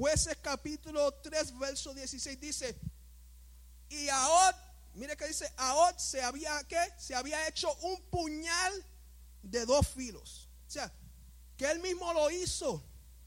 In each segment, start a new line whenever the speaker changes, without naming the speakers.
Jueces capítulo 3 verso 16 dice, y Ahod, mire que dice, Ahod se había hecho un puñal de 2 filos. O sea, que él mismo lo hizo.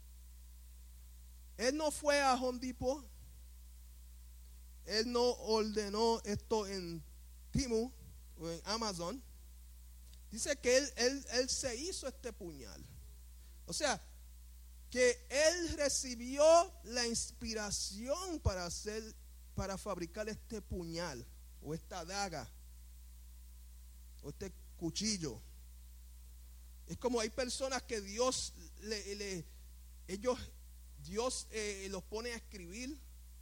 Él no fue a Home Depot. Él no ordenó esto en Temu o en Amazon. Dice que él se hizo este puñal. O sea, que él recibió la inspiración para fabricar este puñal o esta daga o este cuchillo. Es como hay personas que Dios los pone a escribir.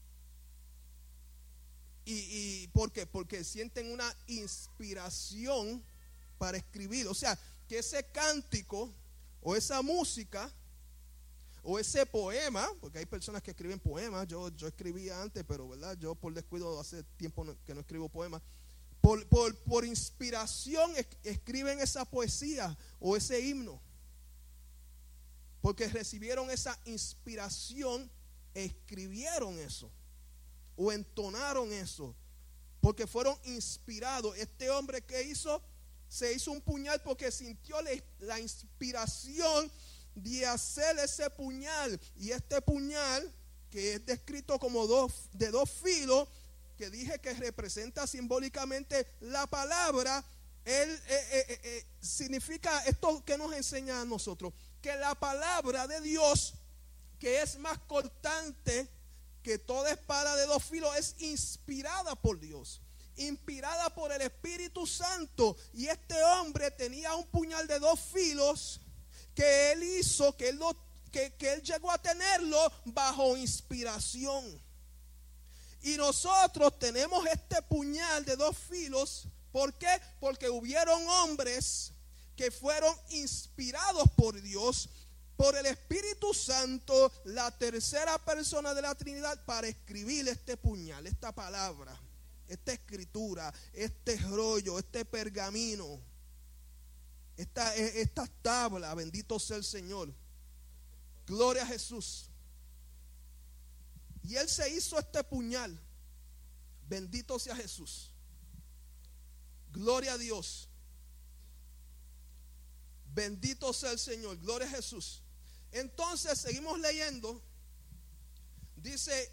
¿Y por qué? Porque sienten una inspiración para escribir. O sea, que ese cántico o esa música o ese poema, porque hay personas que escriben poemas. Yo escribía antes, pero verdad, yo por descuido hace tiempo que no escribo poemas. Por inspiración escriben esa poesía o ese himno, porque recibieron esa inspiración, escribieron eso o entonaron eso, porque fueron inspirados. Este hombre que se hizo un puñal porque sintió la inspiración de hacer ese puñal. Y este puñal, que es descrito como de 2 filos, que dije que representa simbólicamente la palabra, significa esto que nos enseña a nosotros, que la palabra de Dios, que es más cortante que toda espada de 2 filos, es inspirada por Dios, inspirada por el Espíritu Santo. Y este hombre tenía un puñal de 2 filos que él hizo, que él llegó a tenerlo bajo inspiración. Y nosotros tenemos este puñal de 2 filos. ¿Por qué? Porque hubieron hombres que fueron inspirados por Dios, por el Espíritu Santo, la tercera persona de la Trinidad, para escribir este puñal, esta palabra, esta escritura, este rollo, este pergamino, esta tabla. Bendito sea el Señor. Gloria a Jesús. Y él se hizo este puñal. Bendito sea Jesús. Gloria a Dios. Bendito sea el Señor. Gloria a Jesús. Entonces seguimos leyendo. Dice,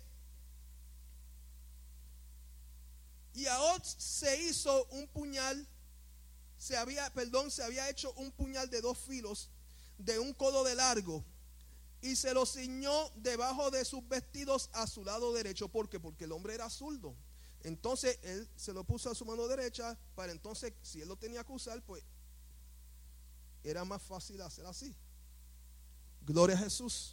y Ahod se hizo un puñal. Se había hecho un puñal de 2 filos, de un codo de largo, y se lo ciñó debajo de sus vestidos a su lado derecho. ¿Por qué? Porque el hombre era zurdo. Entonces él se lo puso a su mano derecha, para entonces, si él lo tenía que usar, pues era más fácil hacer así. Gloria a Jesús.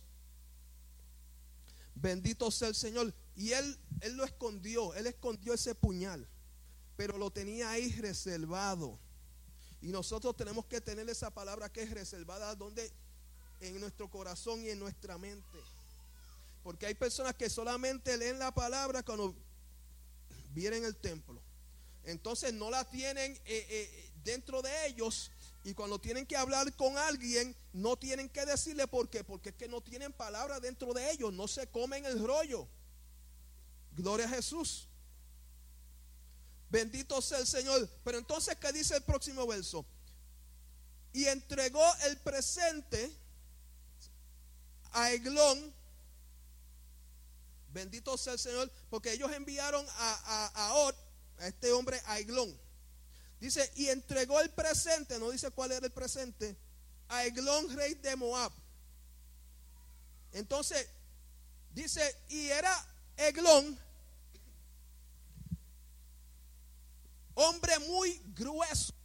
Bendito sea el Señor. Y él lo escondió. Él escondió ese puñal, pero lo tenía ahí reservado. Y nosotros tenemos que tener esa palabra que es reservada, donde en nuestro corazón y en nuestra mente. Porque hay personas que solamente leen la palabra cuando vienen al templo. Entonces no la tienen dentro de ellos. Y cuando tienen que hablar con alguien, no tienen que decirle por qué. Porque es que no tienen palabra dentro de ellos. No se comen el rollo. Gloria a Jesús. Bendito sea el Señor. Pero entonces, ¿qué dice el próximo verso? Y entregó el presente a Eglón. Bendito sea el Señor. Porque ellos enviaron a Ahod, a este hombre, a Eglón. Dice, y entregó el presente, no dice cuál era el presente, a Eglón, rey de Moab. Entonces, dice, y era Eglón hombre muy grueso.